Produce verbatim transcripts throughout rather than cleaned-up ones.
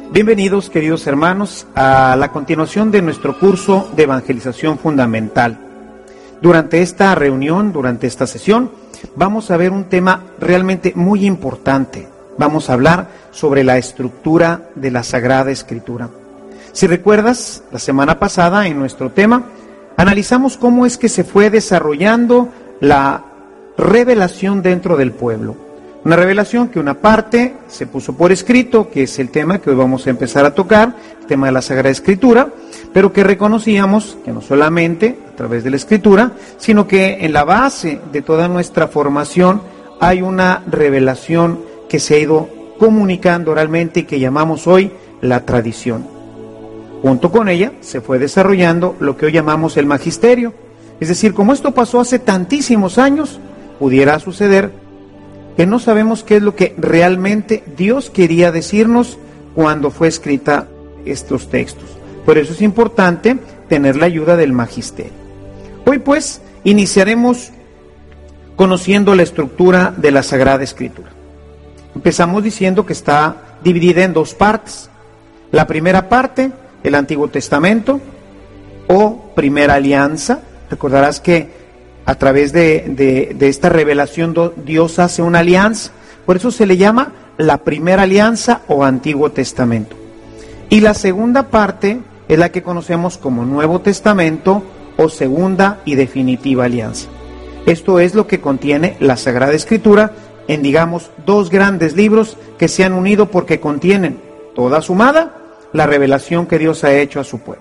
Bienvenidos, queridos hermanos, a la continuación de nuestro curso de evangelización fundamental. Durante esta reunión, durante esta sesión, vamos a ver un tema realmente muy importante. Vamos a hablar sobre la estructura de la Sagrada Escritura. Si recuerdas, la semana pasada en nuestro tema, analizamos cómo es que se fue desarrollando la revelación dentro del pueblo. Una revelación que una parte se puso por escrito, que es el tema que hoy vamos a empezar a tocar, el tema de la Sagrada Escritura, pero que reconocíamos que no solamente a través de la Escritura, sino que en la base de toda nuestra formación hay una revelación que se ha ido comunicando oralmente y que llamamos hoy la tradición. Junto con ella se fue desarrollando lo que hoy llamamos el magisterio. Es decir, como esto pasó hace tantísimos años, pudiera suceder que no sabemos qué es lo que realmente Dios quería decirnos cuando fue escrita estos textos. Por eso es importante tener la ayuda del magisterio. Hoy pues iniciaremos conociendo la estructura de la Sagrada Escritura. Empezamos diciendo que está dividida en dos partes. La primera parte, el Antiguo Testamento o Primera Alianza. Recordarás que a través de, de, de esta revelación Dios hace una alianza, por eso se le llama la Primera Alianza o Antiguo Testamento. Y la segunda parte es la que conocemos como Nuevo Testamento o Segunda y Definitiva Alianza. Esto es lo que contiene la Sagrada Escritura en, digamos, dos grandes libros que se han unido porque contienen toda sumada la revelación que Dios ha hecho a su pueblo.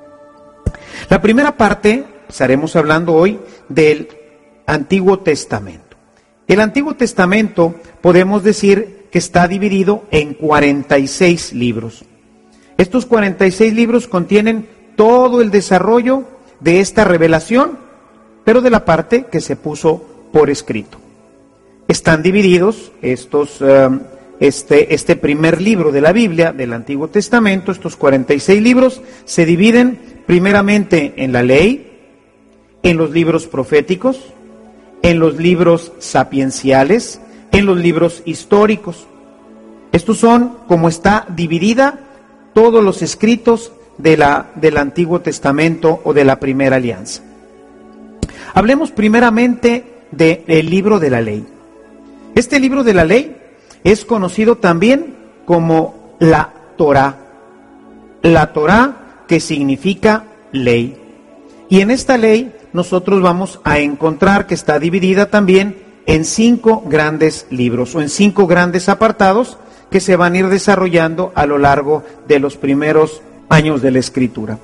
La primera parte, estaremos hablando hoy del Antiguo Testamento. El Antiguo Testamento podemos decir que está dividido en cuarenta y seis libros. Estos cuarenta y seis libros contienen todo el desarrollo de esta revelación, pero de la parte que se puso por escrito. Están divididos estos, um, este, este primer libro de la Biblia, del Antiguo Testamento, estos cuarenta y seis libros, se dividen primeramente en la ley, en los libros proféticos, en los libros sapienciales, en los libros históricos. Estos son como está dividida todos los escritos de la, del Antiguo Testamento o de la Primera Alianza. Hablemos primeramente del libro de la ley. Este libro de la ley es conocido también como la Torá. La Torá, que significa ley. Y en esta ley nosotros vamos a encontrar que está dividida también en cinco grandes libros o en cinco grandes apartados que se van a ir desarrollando a lo largo de los primeros años de la Escritura.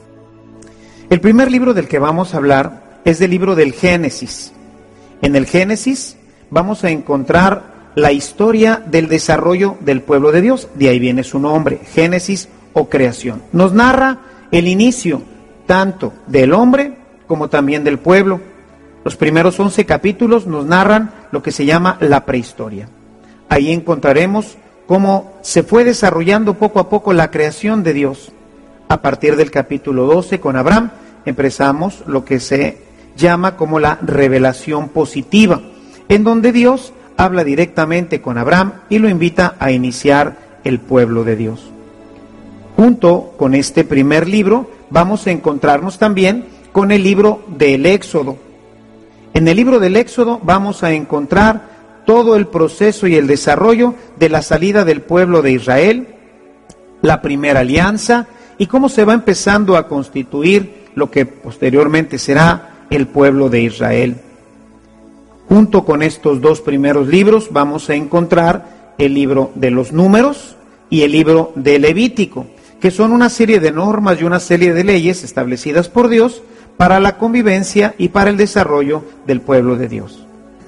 El primer libro del que vamos a hablar es del libro del Génesis. En el Génesis vamos a encontrar la historia del desarrollo del pueblo de Dios, de ahí viene su nombre, Génesis o creación. Nos narra el inicio tanto del hombre como también del pueblo. Los primeros once capítulos nos narran lo que se llama la prehistoria. Ahí encontraremos cómo se fue desarrollando poco a poco la creación de Dios. A partir del capítulo doce con Abraham empezamos lo que se llama como la revelación positiva, en donde Dios habla directamente con Abraham y lo invita a iniciar el pueblo de Dios. Junto con este primer libro vamos a encontrarnos también con el libro del Éxodo. En el libro del Éxodo vamos a encontrar todo el proceso y el desarrollo de la salida del pueblo de Israel, la Primera Alianza y cómo se va empezando a constituir lo que posteriormente será el pueblo de Israel. Junto con estos dos primeros libros vamos a encontrar el libro de los Números y el libro de Levítico, que son una serie de normas y una serie de leyes establecidas por Dios para la convivencia y para el desarrollo del pueblo de Dios.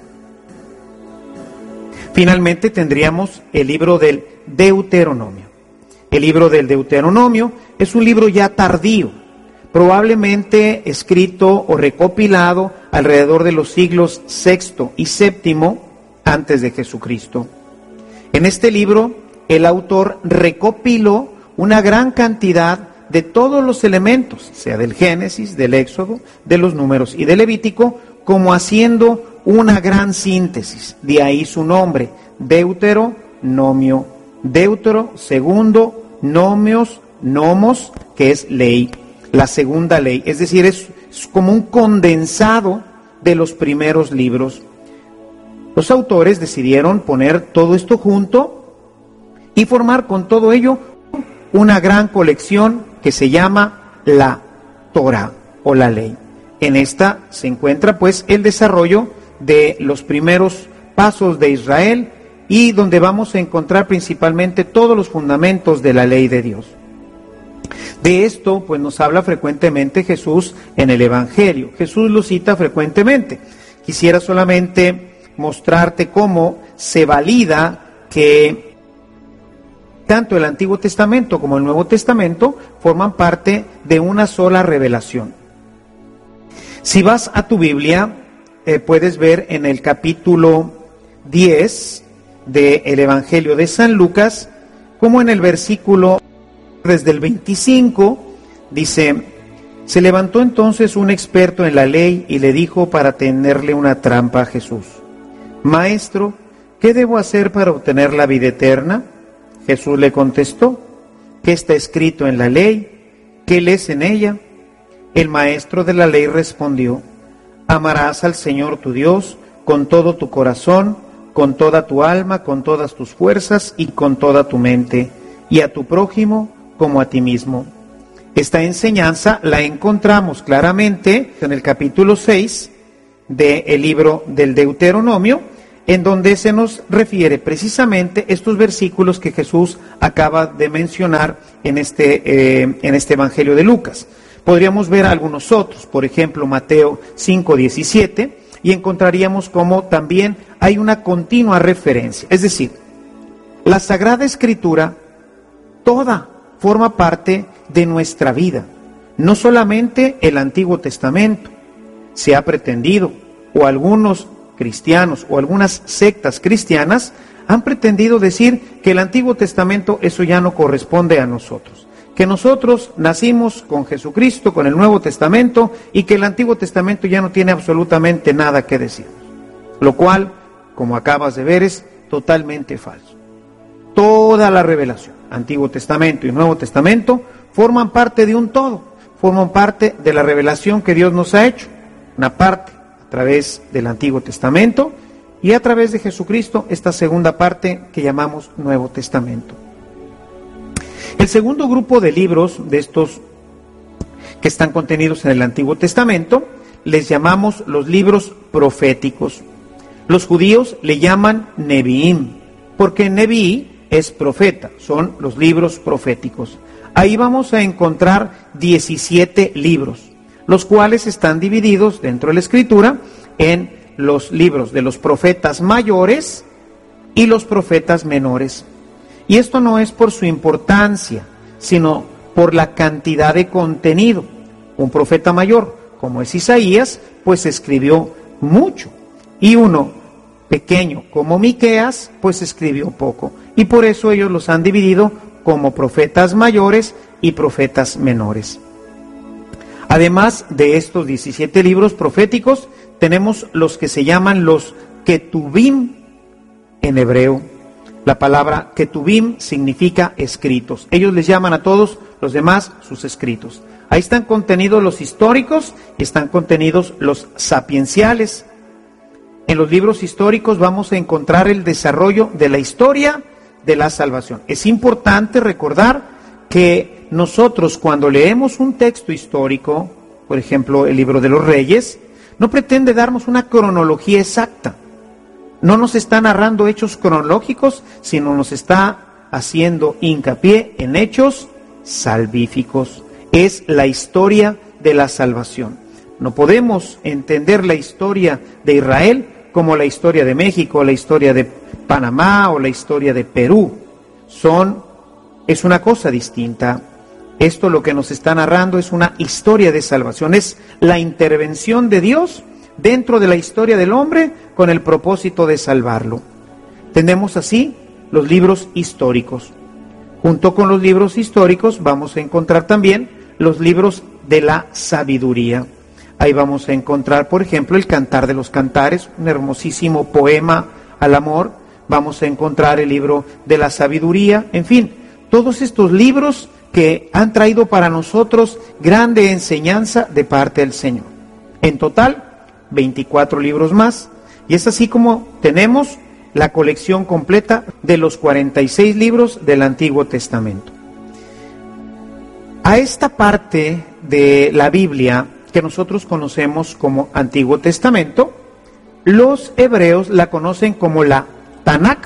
Finalmente tendríamos el libro del Deuteronomio. El libro del Deuteronomio es un libro ya tardío, probablemente escrito o recopilado alrededor de los siglos sexto y séptimo antes de Jesucristo. En este libro, el autor recopiló una gran cantidad de todos los elementos, sea del Génesis, del Éxodo, de los Números y del Levítico, como haciendo una gran síntesis. De ahí su nombre, Deuteronomio. Deutero, segundo, nomios, nomos, que es ley, la segunda ley, es decir, es, es como un condensado de los primeros libros. Los autores decidieron poner todo esto junto y formar con todo ello una gran colección que se llama la Torá o la ley. En esta se encuentra pues el desarrollo de los primeros pasos de Israel y donde vamos a encontrar principalmente todos los fundamentos de la ley de Dios. De esto pues nos habla frecuentemente Jesús en el Evangelio. Jesús lo cita frecuentemente. Quisiera solamente mostrarte cómo se valida que tanto el Antiguo Testamento como el Nuevo Testamento forman parte de una sola revelación. Si vas a tu Biblia, eh, puedes ver en el capítulo diez del Evangelio de San Lucas, como en el versículo desde el veinticinco, dice: se levantó entonces un experto en la ley y le dijo para tenerle una trampa a Jesús: Maestro, ¿qué debo hacer para obtener la vida eterna? Jesús le contestó: ¿qué está escrito en la ley? ¿Qué lees en ella? El maestro de la ley respondió: amarás al Señor tu Dios con todo tu corazón, con toda tu alma, con todas tus fuerzas y con toda tu mente, y a tu prójimo como a ti mismo. Esta enseñanza la encontramos claramente en el capítulo seis del libro del Deuteronomio, en donde se nos refiere precisamente estos versículos que Jesús acaba de mencionar en este, eh, en este Evangelio de Lucas. Podríamos ver algunos otros, por ejemplo Mateo cinco diecisiete, y encontraríamos como también hay una continua referencia. Es decir, la Sagrada Escritura toda forma parte de nuestra vida, no solamente el Antiguo Testamento. Se ha pretendido, o algunos cristianos o algunas sectas cristianas han pretendido decir que el Antiguo Testamento eso ya no corresponde a nosotros, que nosotros nacimos con Jesucristo, con el Nuevo Testamento, y que el Antiguo Testamento ya no tiene absolutamente nada que decir, lo cual, como acabas de ver, es totalmente falso. Toda la revelación, Antiguo Testamento y Nuevo Testamento, forman parte de un todo, forman parte de la revelación que Dios nos ha hecho, una parte a través del Antiguo Testamento y a través de Jesucristo, esta segunda parte que llamamos Nuevo Testamento. El segundo grupo de libros de estos que están contenidos en el Antiguo Testamento les llamamos los libros proféticos. Los judíos le llaman Neviim, porque Neví es profeta, son los libros proféticos. Ahí vamos a encontrar diecisiete libros, los cuales están divididos dentro de la Escritura en los libros de los profetas mayores y los profetas menores. Y esto no es por su importancia, sino por la cantidad de contenido. Un profeta mayor, como es Isaías, pues escribió mucho, y uno pequeño, como Miqueas, pues escribió poco. Y por eso ellos los han dividido como profetas mayores y profetas menores. Además de estos diecisiete libros proféticos, tenemos los que se llaman los Ketubim en hebreo. La palabra Ketubim significa escritos. Ellos les llaman a todos los demás sus escritos. Ahí están contenidos los históricos y están contenidos los sapienciales. En los libros históricos vamos a encontrar el desarrollo de la historia de la salvación. Es importante recordar que nosotros cuando leemos un texto histórico, por ejemplo el libro de los Reyes, no pretende darnos una cronología exacta. No nos está narrando hechos cronológicos, sino nos está haciendo hincapié en hechos salvíficos. Es la historia de la salvación. No podemos entender la historia de Israel como la historia de México, la historia de Panamá o la historia de Perú. Son, es una cosa distinta. Esto lo que nos está narrando es una historia de salvación, es la intervención de Dios dentro de la historia del hombre con el propósito de salvarlo. Tenemos así los libros históricos. Junto con los libros históricos vamos a encontrar también los libros de la sabiduría. Ahí vamos a encontrar, por ejemplo, el Cantar de los Cantares, un hermosísimo poema al amor. Vamos a encontrar el libro de la sabiduría. En fin, Todos estos libros que han traído para nosotros grande enseñanza de parte del Señor. En total, veinticuatro libros más, y es así como tenemos la colección completa de los cuarenta y seis libros del Antiguo Testamento. A esta parte de la Biblia que nosotros conocemos como Antiguo Testamento, los hebreos la conocen como la Tanakh.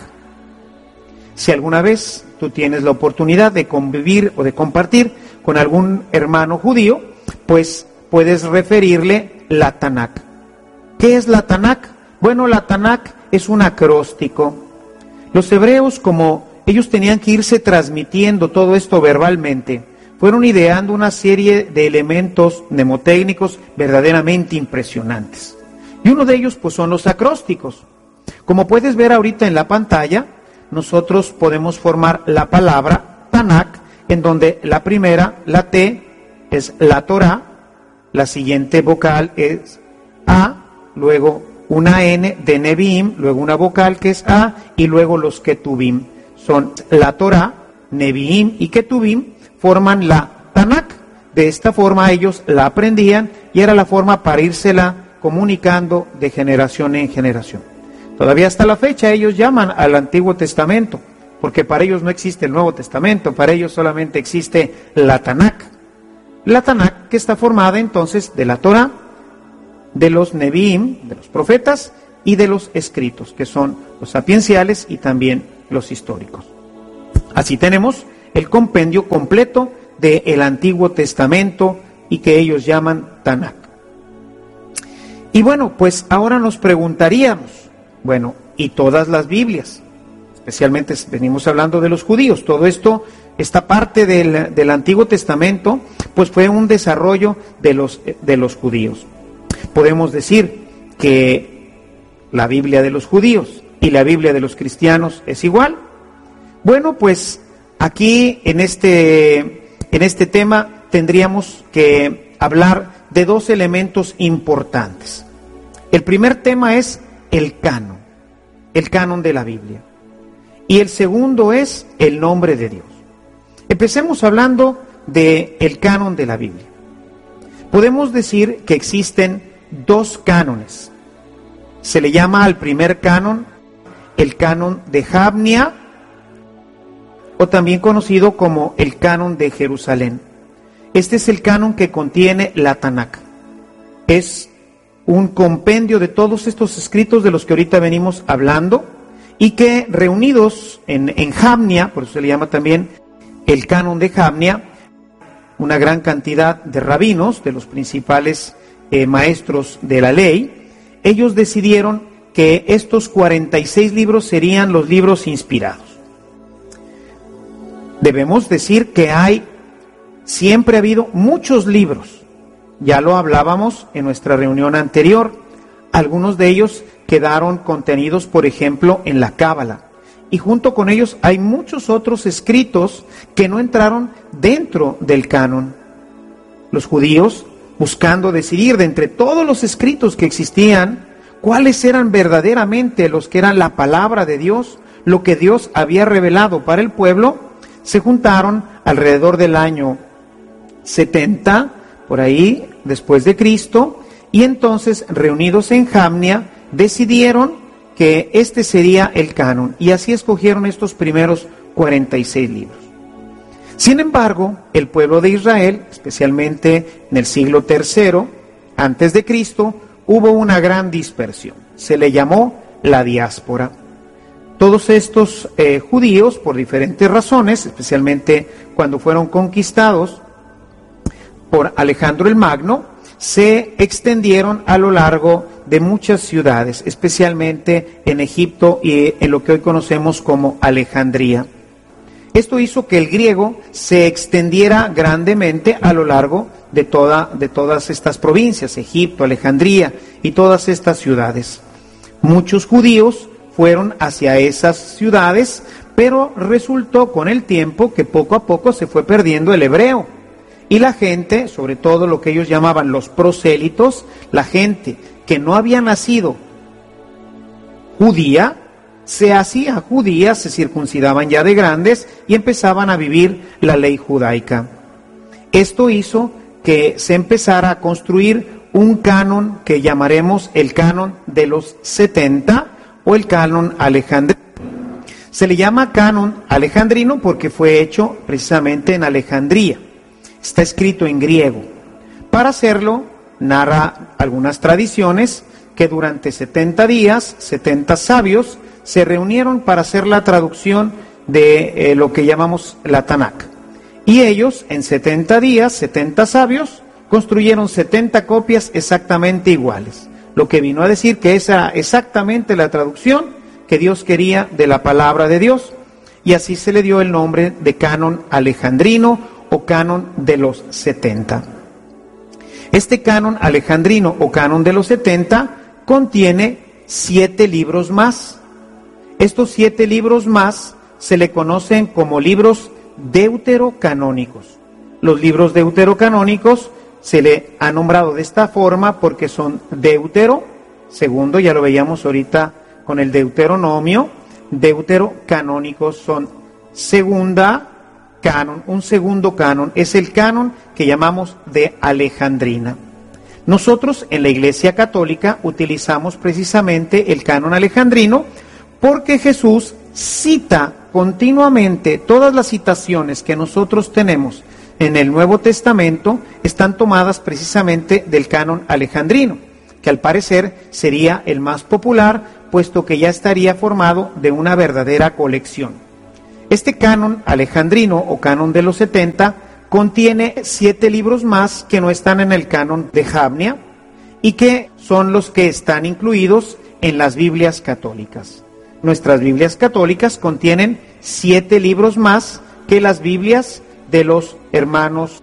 Si alguna vez tú tienes la oportunidad de convivir o de compartir con algún hermano judío, pues puedes referirle la Tanakh. ¿Qué es la Tanakh? Bueno, la Tanakh es un acróstico. Los hebreos, como ellos tenían que irse transmitiendo todo esto verbalmente, fueron ideando una serie de elementos mnemotécnicos verdaderamente impresionantes. Y uno de ellos pues son los acrósticos. Como puedes ver ahorita en la pantalla, nosotros podemos formar la palabra Tanakh, en donde la primera, la T, es la Torah, la siguiente vocal es A, luego una N de Nevi'im, luego una vocal que es A, y luego los Ketubim. Son la Torah, Nevi'im y Ketubim, forman la Tanakh. De esta forma ellos la aprendían y era la forma para írsela comunicando de generación en generación. Todavía hasta la fecha ellos llaman al Antiguo Testamento, porque para ellos no existe el Nuevo Testamento, para ellos solamente existe la Tanakh. La Tanakh que está formada entonces de la Torah, de los Nevi'im, de los profetas, y de los escritos, que son los sapienciales y también los históricos. Así tenemos el compendio completo del Antiguo Testamento y que ellos llaman Tanakh. Y bueno, pues ahora nos preguntaríamos, bueno, ¿y todas las Biblias? Especialmente venimos hablando de los judíos. Todo esto, esta parte del, del Antiguo Testamento, pues fue un desarrollo de los, de los judíos. Podemos decir que la Biblia de los judíos y la Biblia de los cristianos es igual. Bueno, pues aquí en este, en este tema tendríamos que hablar de dos elementos importantes. El primer tema es el canon, el canon de la Biblia. Y el segundo es el nombre de Dios. Empecemos hablando del canon de la Biblia. Podemos decir que existen dos cánones. Se le llama al primer canon el canon de Jamnia, o también conocido como el canon de Jerusalén. Este es el canon que contiene la Tanakh. Es un compendio de todos estos escritos de los que ahorita venimos hablando, y que reunidos en, en Jamnia, por eso se le llama también el canon de Jamnia, una gran cantidad de rabinos, de los principales eh, maestros de la ley, ellos decidieron que estos cuarenta y seis libros serían los libros inspirados. Debemos decir que hay, siempre ha habido muchos libros, ya lo hablábamos en nuestra reunión anterior, algunos de ellos quedaron contenidos, por ejemplo, en la Cábala, y junto con ellos hay muchos otros escritos que no entraron dentro del canon. Los judíos, buscando decidir de entre todos los escritos que existían, cuáles eran verdaderamente los que eran la palabra de Dios, lo que Dios había revelado para el pueblo, se juntaron alrededor del año setenta, por ahí, después de Cristo, y entonces, reunidos en Jamnia, decidieron que este sería el canon, y así escogieron estos primeros cuarenta y seis libros. Sin embargo, el pueblo de Israel, especialmente en el siglo tercero, antes de Cristo, hubo una gran dispersión. Se le llamó la diáspora. Todos estos eh, judíos, por diferentes razones, especialmente cuando fueron conquistados por Alejandro el Magno, se extendieron a lo largo de muchas ciudades, especialmente en Egipto y en lo que hoy conocemos como Alejandría. Esto hizo que el griego se extendiera grandemente a lo largo de, toda, de todas estas provincias, Egipto, Alejandría y todas estas ciudades. Muchos judíos fueron hacia esas ciudades, pero resultó con el tiempo que poco a poco se fue perdiendo el hebreo. Y la gente, sobre todo lo que ellos llamaban los prosélitos, la gente que no había nacido judía, se hacían judías, se circuncidaban ya de grandes y empezaban a vivir la ley judaica. Esto hizo que se empezara a construir un canon que llamaremos el canon de los setenta o el canon alejandrino. Se le llama canon alejandrino porque fue hecho precisamente en Alejandría. Está escrito en griego. Para hacerlo, narra algunas tradiciones que durante setenta días, setenta sabios se reunieron para hacer la traducción de eh, lo que llamamos la Tanakh. Y ellos, en setenta días, setenta sabios, construyeron setenta copias exactamente iguales. Lo que vino a decir que esa era exactamente la traducción que Dios quería de la palabra de Dios. Y así se le dio el nombre de canon alejandrino o canon de los setenta. Este canon alejandrino o canon de los setenta contiene siete libros más. Estos siete libros más se le conocen como libros deuterocanónicos. Los libros deuterocanónicos se le ha nombrado de esta forma porque son deutero, segundo, ya lo veíamos ahorita con el Deuteronomio, deuterocanónicos son segunda canon, un segundo canon, es el canon que llamamos de Alejandrina. Nosotros en la Iglesia Católica utilizamos precisamente el canon alejandrino porque Jesús cita continuamente, todas las citaciones que nosotros tenemos en el Nuevo Testamento están tomadas precisamente del canon alejandrino, que al parecer sería el más popular, puesto que ya estaría formado de una verdadera colección. Este canon alejandrino o canon de los setenta contiene siete libros más que no están en el canon de Jamnia y que son los que están incluidos en las Biblias católicas. Nuestras Biblias católicas contienen siete libros más que las Biblias de los hermanos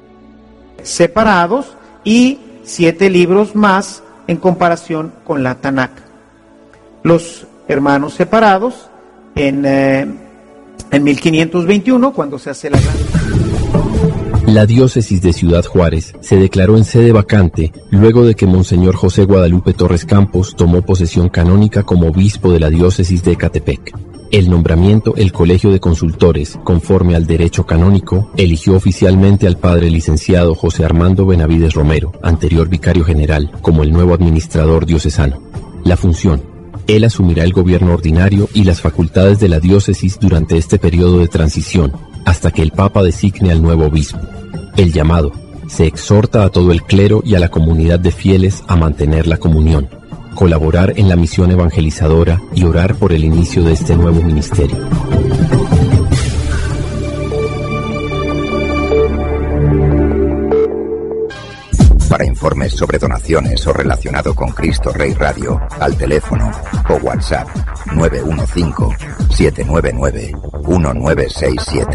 separados y siete libros más en comparación con la Tanakh. Los hermanos separados en, eh, en mil quinientos veintiuno, cuando se hace la gran... La diócesis de Ciudad Juárez se declaró en sede vacante luego de que Monseñor José Guadalupe Torres Campos tomó posesión canónica como obispo de la diócesis de Ecatepec. El nombramiento, el Colegio de Consultores, conforme al derecho canónico, eligió oficialmente al padre licenciado José Armando Benavides Romero, anterior vicario general, como el nuevo administrador diocesano. La función: él asumirá el gobierno ordinario y las facultades de la diócesis durante este periodo de transición, hasta que el Papa designe al nuevo obispo. El llamado: se exhorta a todo el clero y a la comunidad de fieles a mantener la comunión, colaborar en la misión evangelizadora y orar por el inicio de este nuevo ministerio. Para informes sobre donaciones o relacionado con Cristo Rey Radio, al teléfono o WhatsApp nueve uno cinco, siete nueve nueve, uno nueve seis siete.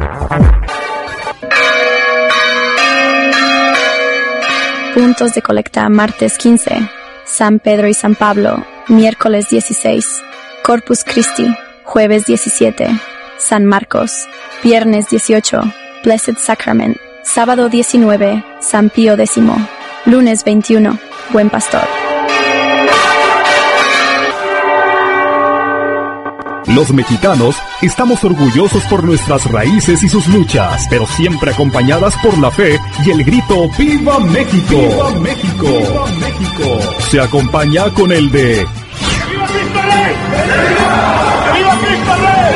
Puntos de colecta martes quince, San Pedro y San Pablo, miércoles dieciséis, Corpus Christi, jueves diecisiete, San Marcos, viernes dieciocho, Blessed Sacrament, sábado diecinueve, San Pío X, lunes veintiuno, Buen Pastor. Los mexicanos estamos orgullosos por nuestras raíces y sus luchas, pero siempre acompañadas por la fe y el grito ¡Viva México! ¡Viva México! ¡Viva México! Se acompaña con el de ¡Viva Cristo Rey! ¡Viva! ¡Viva Cristo Rey!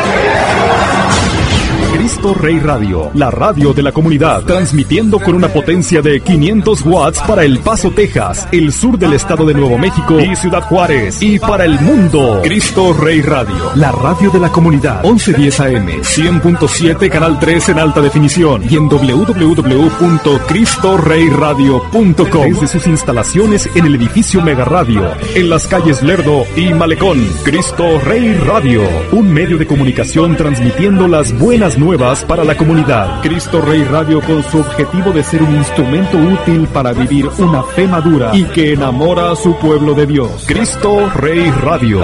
Cristo Rey Radio, la radio de la comunidad, transmitiendo con una potencia de quinientos watts para El Paso, Texas, el sur del estado de Nuevo México y Ciudad Juárez, y para el mundo. Cristo Rey Radio, la radio de la comunidad, once diez A M, cien punto siete, canal tres en alta definición, y en doble u doble u doble u punto cristo rey radio punto com, desde sus instalaciones en el edificio Mega Radio, en las calles Lerdo y Malecón. Cristo Rey Radio, un medio de comunicación transmitiendo las buenas nuevas para la comunidad. Cristo Rey Radio, con su objetivo de ser un instrumento útil para vivir una fe madura y que enamora a su pueblo de Dios. Cristo Rey Radio.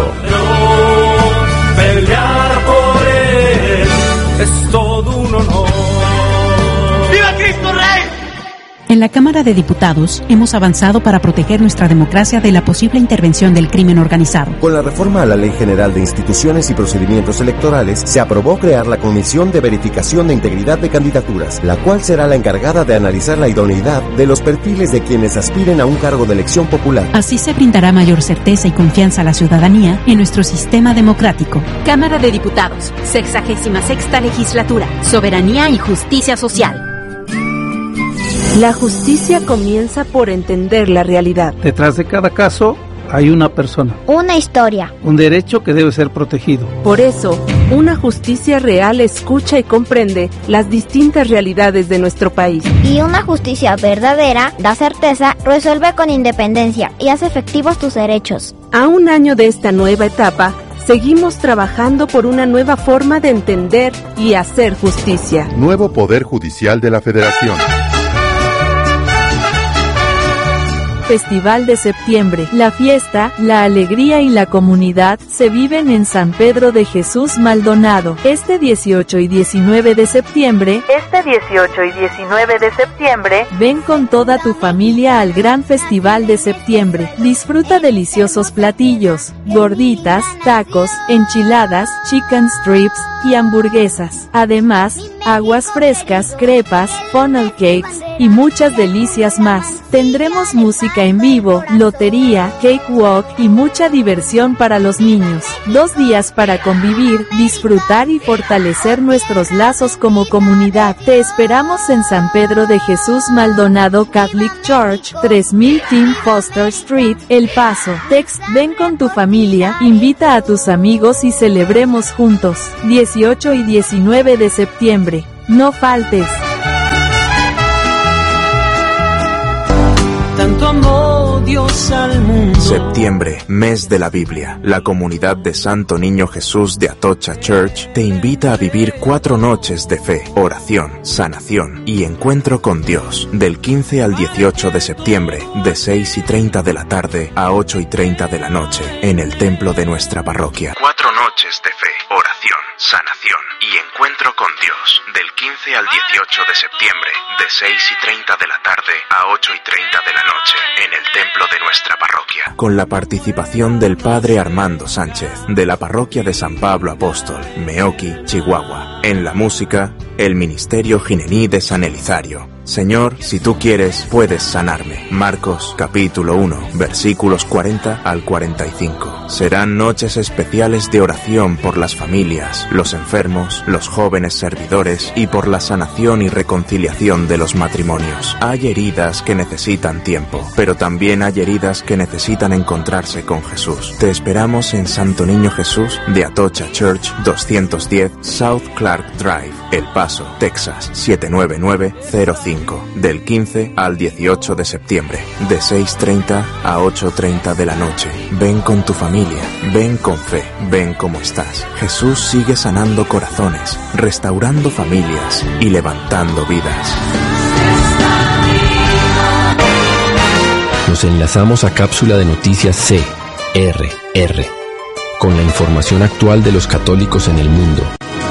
Pelear por él es todo un honor. ¡Viva Cristo Rey! En la Cámara de Diputados hemos avanzado para proteger nuestra democracia de la posible intervención del crimen organizado. Con la reforma a la Ley General de Instituciones y Procedimientos Electorales, se aprobó crear la Comisión de Verificación de Integridad de Candidaturas, la cual será la encargada de analizar la idoneidad de los perfiles de quienes aspiren a un cargo de elección popular. Así se brindará mayor certeza y confianza a la ciudadanía en nuestro sistema democrático. Cámara de Diputados, sexagésima sexta legislatura, soberanía y justicia social. La justicia comienza por entender la realidad. Detrás de cada caso hay una persona. Una historia. Un derecho que debe ser protegido. Por eso, una justicia real escucha y comprende las distintas realidades de nuestro país. Y una justicia verdadera da certeza, resuelve con independencia y hace efectivos tus derechos. A un año de esta nueva etapa, seguimos trabajando por una nueva forma de entender y hacer justicia. Nuevo Poder Judicial de la Federación. Festival de Septiembre. La fiesta, la alegría y la comunidad se viven en San Pedro de Jesús Maldonado. Este dieciocho y diecinueve de septiembre, Este dieciocho y diecinueve de septiembre, ven con toda tu familia al gran Festival de Septiembre. Disfruta deliciosos platillos, gorditas, tacos, enchiladas, chicken strips y hamburguesas. Además, aguas frescas, crepas, funnel cakes y muchas delicias más. Tendremos música en vivo, lotería, cakewalk y mucha diversión para los niños. Dos días para convivir, disfrutar y fortalecer nuestros lazos como comunidad. Te esperamos en San Pedro de Jesús Maldonado Catholic Church, tres mil Tim Foster Street, El Paso, Texas. Ven con tu familia, invita a tus amigos y celebremos juntos. dieciocho y diecinueve de septiembre. No faltes. Tanto amó Dios al mundo. Septiembre, mes de la Biblia. La comunidad de Santo Niño Jesús de Atocha Church te invita a vivir cuatro noches de fe, oración, sanación y encuentro con Dios. Del quince al dieciocho de septiembre, de seis y treinta de la tarde a ocho y treinta de la noche, en el templo de nuestra parroquia. Cuatro noches de fe, oración, sanación y encuentro con Dios. Del quince al dieciocho de septiembre, de seis y treinta de la tarde a ocho y treinta de la noche, en el templo de nuestra parroquia. Con la participación del Padre Armando Sánchez, de la parroquia de San Pablo Apóstol, Meoqui, Chihuahua. En la música, el Ministerio Ginení de San Elizario. Señor, si tú quieres, puedes sanarme. Marcos, capítulo uno, versículos cuarenta al cuarenta y cinco. Serán noches especiales de oración por las familias, los enfermos, los jóvenes servidores y por la sanación y reconciliación de los matrimonios. Hay heridas que necesitan tiempo, pero también hay heridas que necesitan encontrarse con Jesús. Te esperamos en Santo Niño Jesús de Atocha Church, doscientos diez South Clark Drive, El Paso, Texas, siete nueve nueve cero cinco. Del quince al dieciocho de septiembre, de seis y treinta a ocho y treinta de la noche. Ven con tu familia, ven con fe, ven como estás. Jesús sigue sanando corazones, restaurando familias y levantando vidas. Nos enlazamos a Cápsula de Noticias C R R, con la información actual de los católicos en el mundo.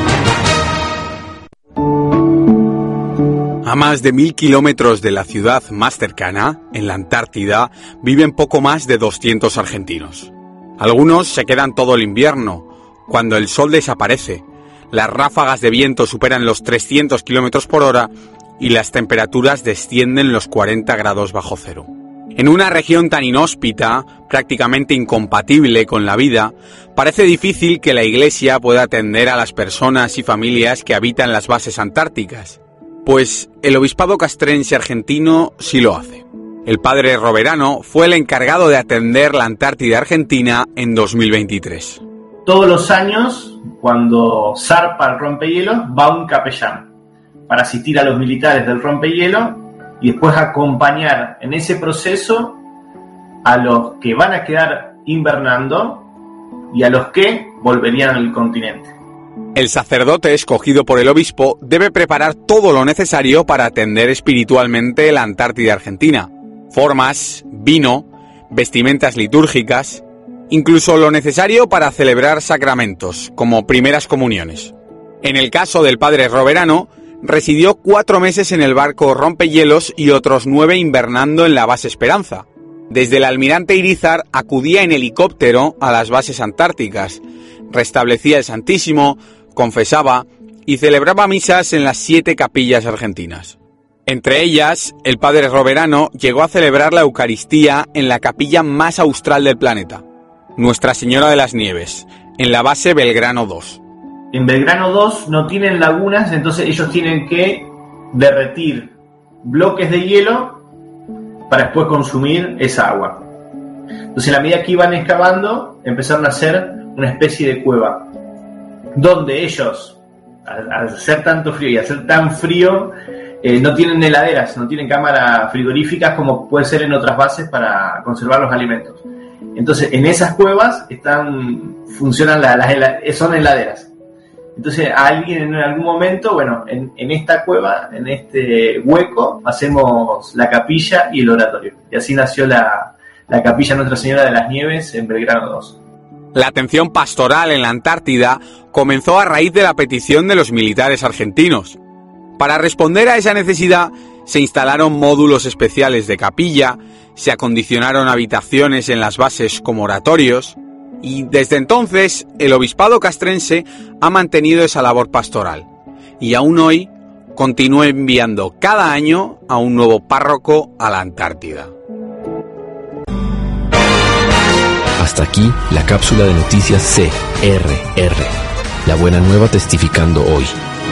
A más de mil kilómetros de la ciudad más cercana, en la Antártida, viven poco más de doscientos argentinos. Algunos se quedan todo el invierno, cuando el sol desaparece, las ráfagas de viento superan los trescientos kilómetros por hora y las temperaturas descienden los cuarenta grados bajo cero. En una región tan inhóspita, prácticamente incompatible con la vida, parece difícil que la Iglesia pueda atender a las personas y familias que habitan las bases antárticas. Pues el obispado castrense argentino sí lo hace. El padre Roverano fue el encargado de atender la Antártida Argentina en dos mil veintitrés. Todos los años, cuando zarpa el rompehielos, va un capellán para asistir a los militares del rompehielo y después acompañar en ese proceso a los que van a quedar invernando y a los que volverían al continente. El sacerdote escogido por el obispo debe preparar todo lo necesario para atender espiritualmente la Antártida Argentina. Formas, vino, vestimentas litúrgicas, incluso lo necesario para celebrar sacramentos, como primeras comuniones. En el caso del padre Roverano, residió cuatro meses en el barco Rompehielos y otros nueve invernando en la base Esperanza. Desde el almirante Irízar acudía en helicóptero a las bases antárticas, restablecía el Santísimo, confesaba y celebraba misas en las siete capillas argentinas. Entre ellas, el padre Roverano llegó a celebrar la Eucaristía en la capilla más austral del planeta, Nuestra Señora de las Nieves, en la base Belgrano dos. En Belgrano dos no tienen lagunas, entonces ellos tienen que derretir bloques de hielo para después consumir esa agua. Entonces, a la medida que iban excavando, empezaron a hacer una especie de cueva, donde ellos, al, al hacer tanto frío y hacer tan frío, eh, no tienen heladeras, no tienen cámaras frigoríficas como puede ser en otras bases para conservar los alimentos. Entonces, en esas cuevas están funcionan las, las son heladeras. Entonces, a alguien en algún momento, bueno, en, en esta cueva, en este hueco, hacemos la capilla y el oratorio. Y así nació la, la capilla Nuestra Señora de las Nieves en Belgrano dos. La atención pastoral en la Antártida comenzó a raíz de la petición de los militares argentinos. Para responder a esa necesidad, se instalaron módulos especiales de capilla, se acondicionaron habitaciones en las bases como oratorios, y desde entonces el obispado castrense ha mantenido esa labor pastoral, y aún hoy continúa enviando cada año a un nuevo párroco a la Antártida. Hasta aquí la cápsula de noticias C R R, la buena nueva testificando hoy.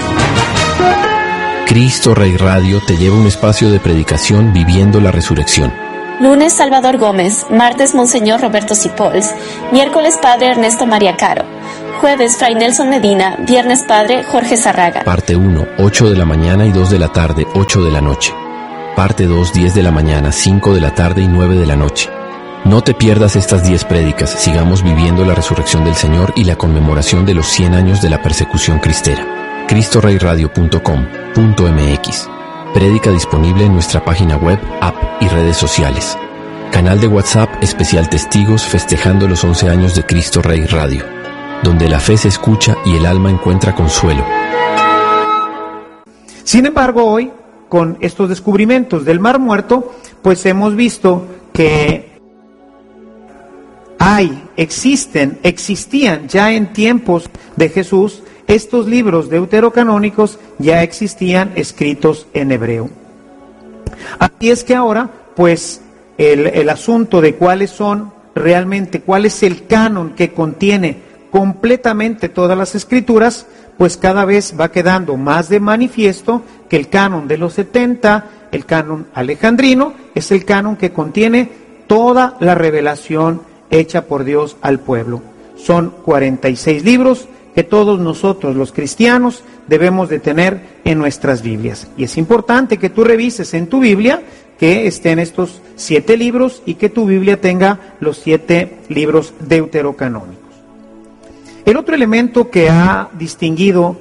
Cristo Rey Radio te lleva un espacio de predicación viviendo la resurrección. Lunes, Salvador Gómez. Martes, Monseñor Roberto Cipols. Miércoles, Padre Ernesto María Caro. Jueves, Fray Nelson Medina. Viernes, Padre Jorge Zarraga. Parte uno, ocho de la mañana y dos de la tarde, ocho de la noche. Parte dos, diez de la mañana, cinco de la tarde y nueve de la noche. No te pierdas estas diez prédicas. Sigamos viviendo la resurrección del Señor y la conmemoración de los cien años de la persecución cristera. cristo rey radio punto com punto m x. Prédica disponible en nuestra página web, app y redes sociales. Canal de WhatsApp especial Testigos festejando los once años de Cristo Rey Radio, donde la fe se escucha y el alma encuentra consuelo. Sin embargo, hoy, con estos descubrimientos del Mar Muerto, pues hemos visto que hay, existen, existían ya en tiempos de Jesús. Estos libros deuterocanónicos ya existían escritos en hebreo. Así es que ahora, pues, el, el asunto de cuáles son realmente, cuál es el canon que contiene completamente todas las escrituras, pues cada vez va quedando más de manifiesto que el canon de los setenta, el canon alejandrino, es el canon que contiene toda la revelación hecha por Dios al pueblo. Son cuarenta y seis libros que todos nosotros los cristianos debemos de tener en nuestras Biblias. Y es importante que tú revises en tu Biblia que estén estos siete libros y que tu Biblia tenga los siete libros deuterocanónicos. El otro elemento que ha distinguido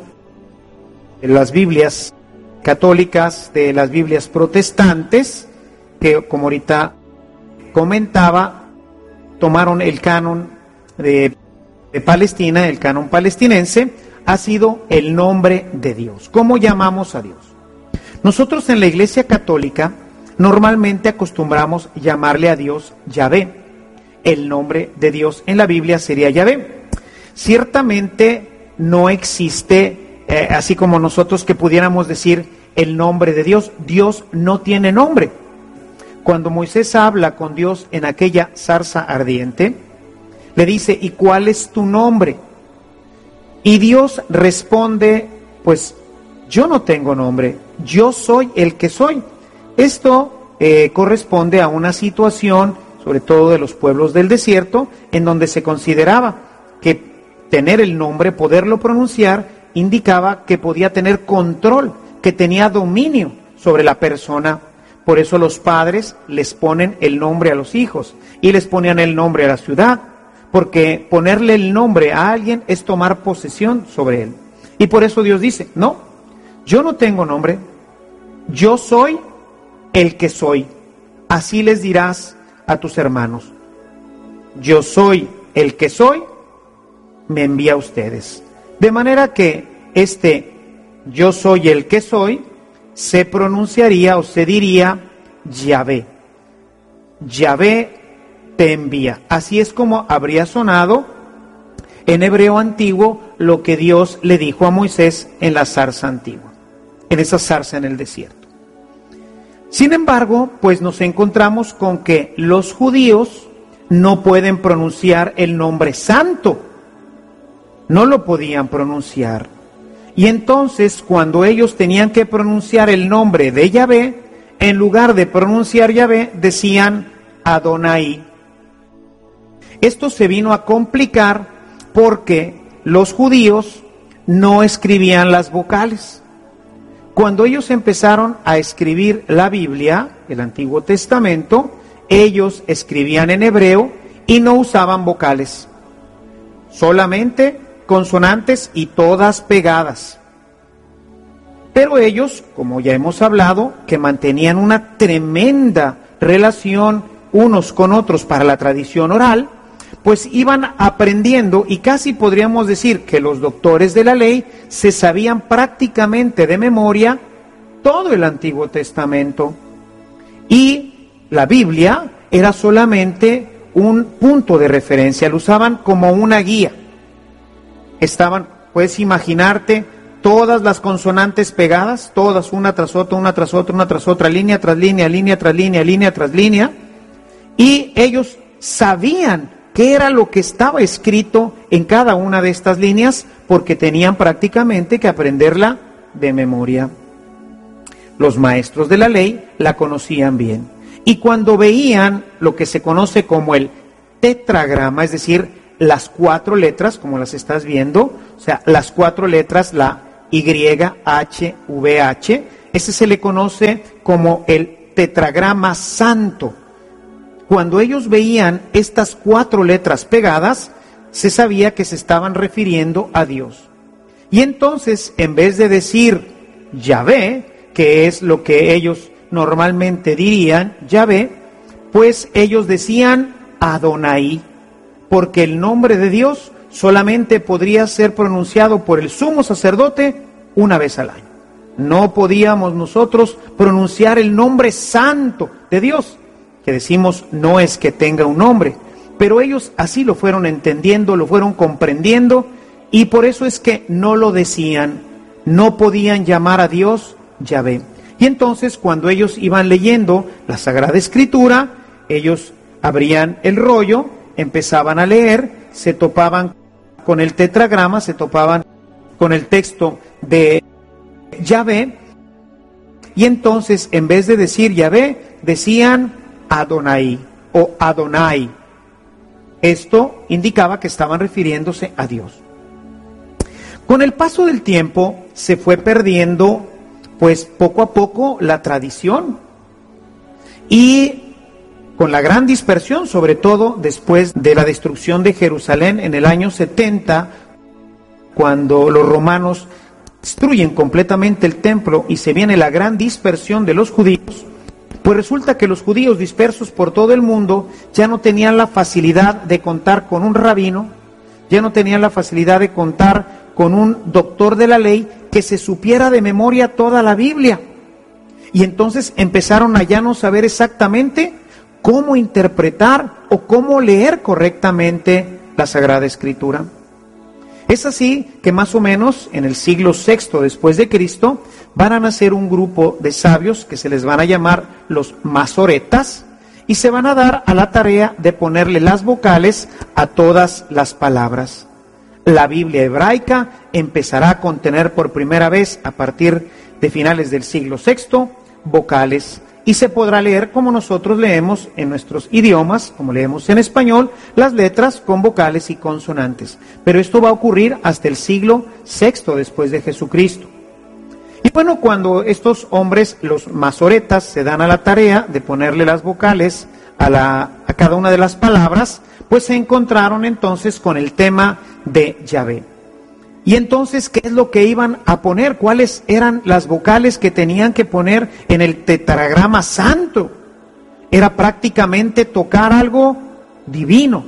las Biblias católicas de las Biblias protestantes, que como ahorita comentaba, tomaron el canon de de Palestina, el canon palestinense, ha sido el nombre de Dios. ¿Cómo llamamos a Dios? Nosotros en la Iglesia Católica normalmente acostumbramos llamarle a Dios Yahvé. El nombre de Dios en la Biblia sería Yahvé. Ciertamente no existe, eh, así como nosotros que pudiéramos decir el nombre de Dios. Dios no tiene nombre. Cuando Moisés habla con Dios en aquella zarza ardiente, le dice, ¿y cuál es tu nombre? Y Dios responde, pues yo no tengo nombre, yo soy el que soy. Esto eh, corresponde a una situación, sobre todo de los pueblos del desierto, en donde se consideraba que tener el nombre, poderlo pronunciar, indicaba que podía tener control, que tenía dominio sobre la persona. Por eso los padres les ponen el nombre a los hijos y les ponían el nombre a la ciudad, porque ponerle el nombre a alguien es tomar posesión sobre él. Y por eso Dios dice, no, yo no tengo nombre, yo soy el que soy. Así les dirás a tus hermanos, yo soy el que soy, me envía a ustedes. De manera que este yo soy el que soy, se pronunciaría o se diría Yahvé. Yahvé te envía. Así es como habría sonado en hebreo antiguo lo que Dios le dijo a Moisés en la zarza antigua, en esa zarza en el desierto. Sin embargo, pues nos encontramos con que los judíos no pueden pronunciar el nombre santo. No lo podían pronunciar. Y entonces, cuando ellos tenían que pronunciar el nombre de Yahvé, en lugar de pronunciar Yahvé, decían Adonai. Esto se vino a complicar porque los judíos no escribían las vocales. Cuando ellos empezaron a escribir la Biblia, el Antiguo Testamento, ellos escribían en hebreo y no usaban vocales, solamente consonantes y todas pegadas. Pero ellos, como ya hemos hablado, que mantenían una tremenda relación unos con otros para la tradición oral, pues iban aprendiendo, y casi podríamos decir que los doctores de la ley se sabían prácticamente de memoria todo el Antiguo Testamento. Y la Biblia era solamente un punto de referencia, lo usaban como una guía. Estaban, puedes imaginarte, todas las consonantes pegadas, todas una tras otra, una tras otra, una tras otra, línea tras línea, línea tras línea, línea tras línea, y ellos sabían qué era lo que estaba escrito en cada una de estas líneas, porque tenían prácticamente que aprenderla de memoria. Los maestros de la ley la conocían bien. Y cuando veían lo que se conoce como el tetragrama, es decir, las cuatro letras, como las estás viendo, o sea, las cuatro letras, la Y, H, V, H, ese se le conoce como el tetragrama santo. Cuando ellos veían estas cuatro letras pegadas, se sabía que se estaban refiriendo a Dios. Y entonces, en vez de decir Yahvé, que es lo que ellos normalmente dirían, Yahvé, pues ellos decían Adonai, porque el nombre de Dios solamente podría ser pronunciado por el sumo sacerdote una vez al año. No podíamos nosotros pronunciar el nombre santo de Dios, que decimos no es que tenga un nombre, pero ellos así lo fueron entendiendo, lo fueron comprendiendo, y por eso es que no lo decían, no podían llamar a Dios Yahvé. Y entonces cuando ellos iban leyendo la Sagrada Escritura, ellos abrían el rollo, empezaban a leer, se topaban con el tetragrama, se topaban con el texto de Yahvé, y entonces en vez de decir Yahvé, decían Adonai o Adonai. Esto indicaba que estaban refiriéndose a Dios. Con el paso del tiempo se fue perdiendo, pues poco a poco, la tradición, y con la gran dispersión, sobre todo después de la destrucción de Jerusalén en el año setenta, cuando los romanos destruyen completamente el templo y se viene la gran dispersión de los judíos, pues resulta que los judíos dispersos por todo el mundo ya no tenían la facilidad de contar con un rabino, ya no tenían la facilidad de contar con un doctor de la ley que se supiera de memoria toda la Biblia. Y entonces empezaron a ya no saber exactamente cómo interpretar o cómo leer correctamente la Sagrada Escritura. Es así que más o menos en el siglo sexto después de Cristo van a nacer un grupo de sabios que se les van a llamar los masoretas, y se van a dar a la tarea de ponerle las vocales a todas las palabras. La Biblia hebraica empezará a contener por primera vez a partir de finales del siglo sexto vocales, y se podrá leer como nosotros leemos en nuestros idiomas, como leemos en español, las letras con vocales y consonantes. Pero esto va a ocurrir hasta el siglo sexto después de Jesucristo. Y bueno, cuando estos hombres, los masoretas, se dan a la tarea de ponerle las vocales a, la, a cada una de las palabras, pues se encontraron entonces con el tema de Yahvé. Y entonces, ¿qué es lo que iban a poner? ¿Cuáles eran las vocales que tenían que poner en el tetragrama santo? Era prácticamente tocar algo divino.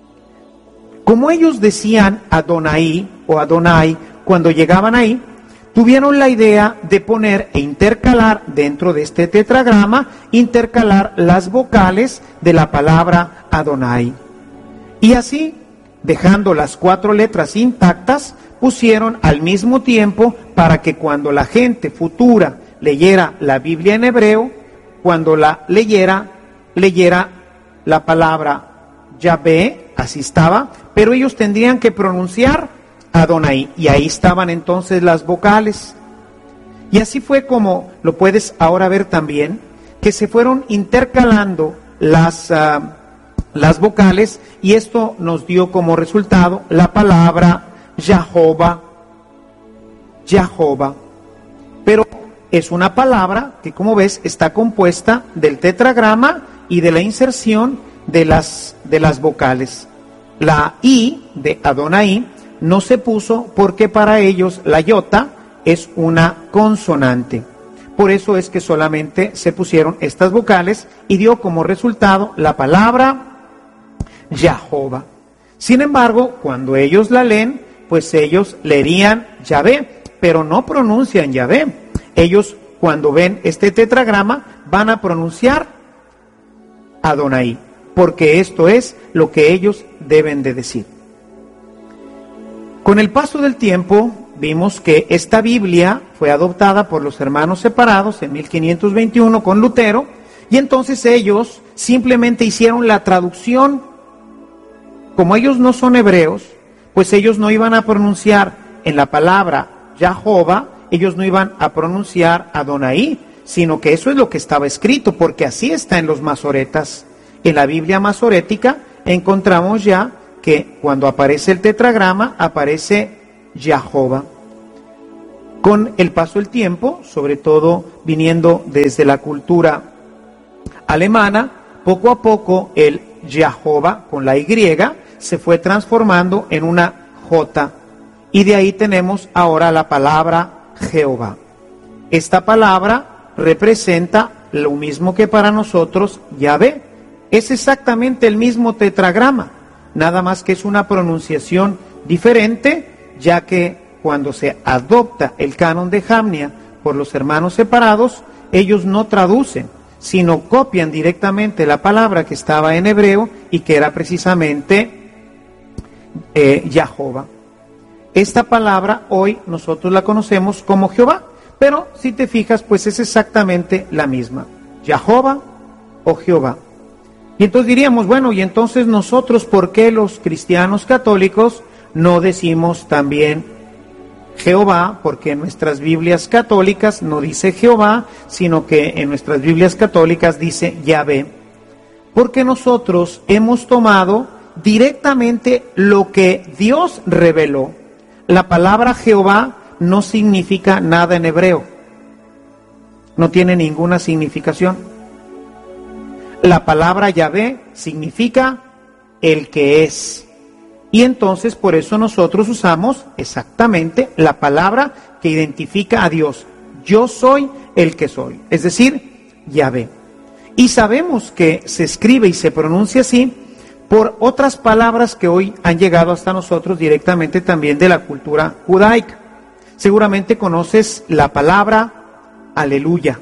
Como ellos decían Adonai o Adonai cuando llegaban ahí, tuvieron la idea de poner e intercalar dentro de este tetragrama, intercalar las vocales de la palabra Adonai. Y así, dejando las cuatro letras intactas, pusieron al mismo tiempo para que cuando la gente futura leyera la Biblia en hebreo, cuando la leyera, leyera la palabra Yahvé, así estaba, pero ellos tendrían que pronunciar Adonai, y ahí estaban entonces las vocales. Y así fue como lo puedes ahora ver también, que se fueron intercalando las, uh, las vocales, y esto nos dio como resultado la palabra Yahová, Yahová. Pero es una palabra que, como ves, está compuesta del tetragrama y de la inserción de las, de las vocales. La I de Adonai no se puso porque para ellos la iota es una consonante. Por eso es que solamente se pusieron estas vocales y dio como resultado la palabra Yahová. Sin embargo, cuando ellos la leen, pues ellos leerían Yahvé, pero no pronuncian Yahvé. Ellos, cuando ven este tetragrama, van a pronunciar Adonai, porque esto es lo que ellos deben de decir. Con el paso del tiempo, vimos que esta Biblia fue adoptada por los hermanos separados en mil quinientos veintiuno con Lutero, y entonces ellos simplemente hicieron la traducción. Como ellos no son hebreos, pues ellos no iban a pronunciar en la palabra Yahová, ellos no iban a pronunciar Adonai, sino que eso es lo que estaba escrito, porque así está en los masoretas. En la Biblia masorética encontramos ya que cuando aparece el tetragrama, aparece Yahová. Con el paso del tiempo, sobre todo viniendo desde la cultura alemana, poco a poco el Yahová con la Y se fue transformando en una J, y de ahí tenemos ahora la palabra Jehová. Esta palabra representa lo mismo que para nosotros Yahvé. Es exactamente el mismo tetragrama, nada más que es una pronunciación diferente, ya que cuando se adopta el canon de Jamnia por los hermanos separados, ellos no traducen, sino copian directamente la palabra que estaba en hebreo y que era precisamente eh, Yahová. Esta palabra hoy nosotros la conocemos como Jehová, pero si te fijas, pues es exactamente la misma, Yahová o Jehová. Y entonces diríamos, bueno, y entonces nosotros, ¿por qué los cristianos católicos no decimos también Jehová? Porque en nuestras Biblias católicas no dice Jehová, sino que en nuestras Biblias católicas dice Yahvé. Porque nosotros hemos tomado directamente lo que Dios reveló. La palabra Jehová no significa nada en hebreo, no tiene ninguna significación. La palabra Yahvé significa el que es. Y entonces por eso nosotros usamos exactamente la palabra que identifica a Dios. Yo soy el que soy, es decir, Yahvé. Y sabemos que se escribe y se pronuncia así por otras palabras que hoy han llegado hasta nosotros directamente también de la cultura judaica. Seguramente conoces la palabra aleluya.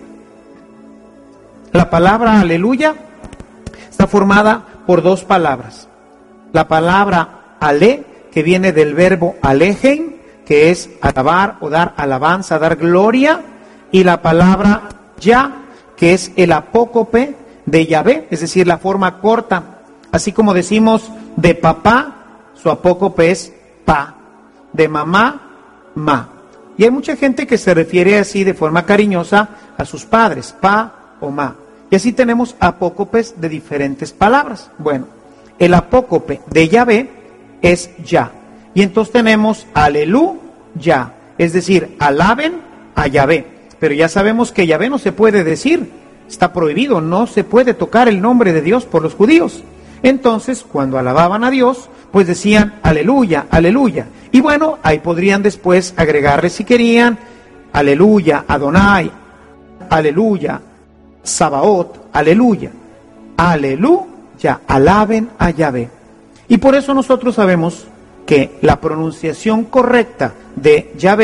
La palabra aleluya está formada por dos palabras. La palabra ale, que viene del verbo alejen, que es alabar o dar alabanza, dar gloria, y la palabra ya, que es el apócope de Yahvé, es decir, la forma corta. Así como decimos de papá, su apócope es pa, de mamá, ma. Y hay mucha gente que se refiere así de forma cariñosa a sus padres, pa o ma. Y así tenemos apócopes de diferentes palabras. Bueno, el apócope de Yahvé es ya. Y entonces tenemos aleluya, es decir, alaben a Yahvé. Pero ya sabemos que Yahvé no se puede decir, está prohibido, no se puede tocar el nombre de Dios por los judíos. Entonces, cuando alababan a Dios, pues decían aleluya, aleluya. Y bueno, ahí podrían después agregarle si querían, aleluya, Adonai, aleluya, Sabaoth, aleluya, aleluya, alaben a Yahvé. Y por eso nosotros sabemos que la pronunciación correcta de Yahvé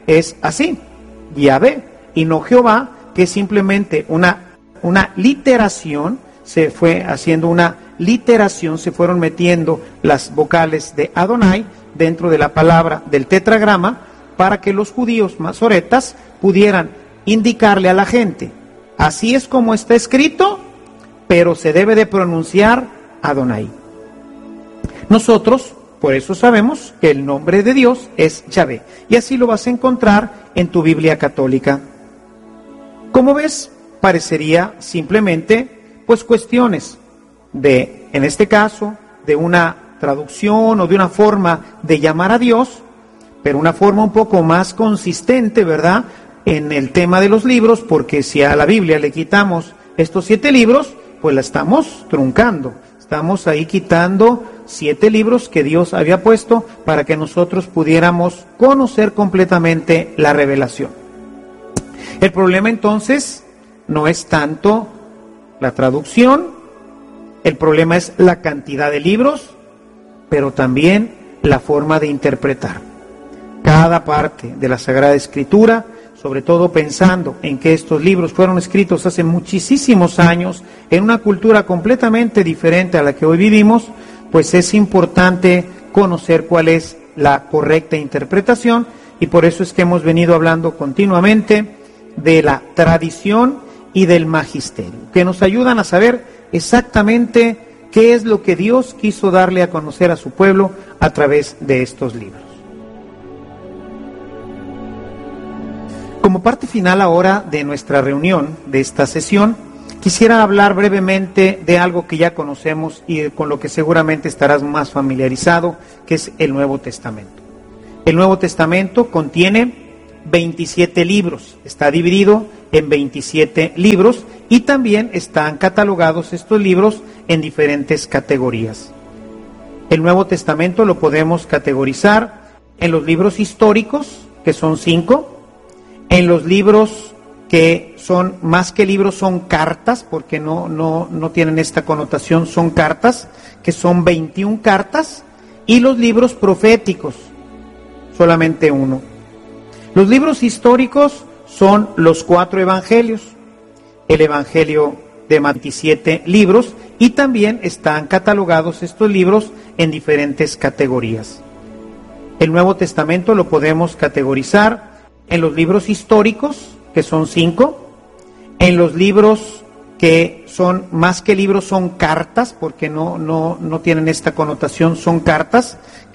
es así, Yahvé, y no Jehová, que es simplemente una, una literación, se fue haciendo una literación, se fueron metiendo las vocales de Adonai dentro de la palabra del tetragrama para que los judíos masoretas pudieran indicarle a la gente, así es como está escrito, pero se debe de pronunciar Adonai. Nosotros, por eso sabemos que el nombre de Dios es Yahvé, y así lo vas a encontrar en tu Biblia católica. Como ves, parecería simplemente pues cuestiones de, en este caso, de una traducción o de una forma de llamar a Dios, pero una forma un poco más consistente, ¿verdad?, en el tema de los libros, porque si a la Biblia le quitamos estos siete libros, pues la estamos truncando, estamos ahí quitando siete libros que Dios había puesto para que nosotros pudiéramos conocer completamente la revelación. El problema entonces no es tanto la traducción, el problema es la cantidad de libros, pero también la forma de interpretar cada parte de la Sagrada Escritura, sobre todo pensando en que estos libros fueron escritos hace muchísimos años, en una cultura completamente diferente a la que hoy vivimos, pues es importante conocer cuál es la correcta interpretación, y por eso es que hemos venido hablando continuamente de la tradición y del magisterio, que nos ayudan a saber exactamente qué es lo que Dios quiso darle a conocer a su pueblo a través de estos libros. Como parte final ahora de nuestra reunión, de esta sesión, quisiera hablar brevemente de algo que ya conocemos y con lo que seguramente estarás más familiarizado, que es el Nuevo Testamento. El Nuevo Testamento contiene veintisiete libros, está dividido en veintisiete libros y también están catalogados estos libros en diferentes categorías. El Nuevo Testamento lo podemos categorizar en los libros históricos, que son cinco, en los libros que son, más que libros, son cartas, porque no, no, no tienen esta connotación, son cartas, que son veintiuna cartas, y los libros proféticos, solamente uno. Los libros históricos son los cuatro evangelios, el evangelio de veintisiete libros, y también están catalogados estos libros en diferentes categorías. El Nuevo Testamento lo podemos categorizar en los libros históricos, que son cinco, en los libros que son, más que libros, son cartas, porque no, no, no tienen esta connotación, son cartas,